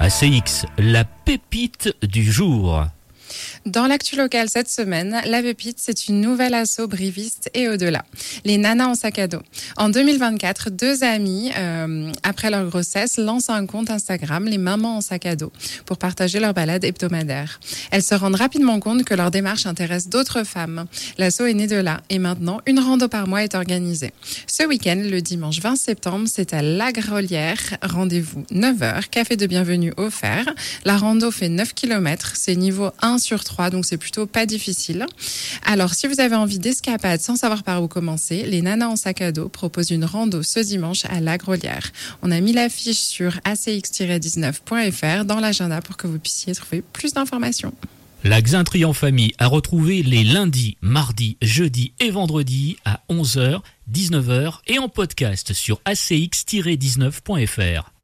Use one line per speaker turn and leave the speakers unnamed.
ACX, la pépite du jour.
Dans l'actu locale cette semaine, la pépite, c'est une nouvelle asso briviste et au-delà. Les nanas en sac à dos. En 2024, deux amies, après leur grossesse, lancent un compte Instagram, les mamans en sac à dos, pour partager leur balade hebdomadaire. Elles se rendent rapidement compte que leur démarche intéresse d'autres femmes. L'asso est née de là et maintenant, une rando par mois est organisée. Ce week-end, le dimanche 20 septembre, c'est à La Grolière. Rendez-vous 9h, café de bienvenue offert. La rando fait 9 km, c'est niveau 1/3, donc c'est plutôt pas difficile. Alors, si vous avez envie d'escapade sans savoir par où commencer, les nanas en sac à dos proposent une rando ce dimanche à La Grolière. On a mis l'affiche sur acx-19.fr dans l'agenda pour que vous puissiez trouver plus d'informations.
La Xintrie en famille à retrouver les lundis, mardis, jeudis et vendredis à 11h, 19h et en podcast sur acx-19.fr.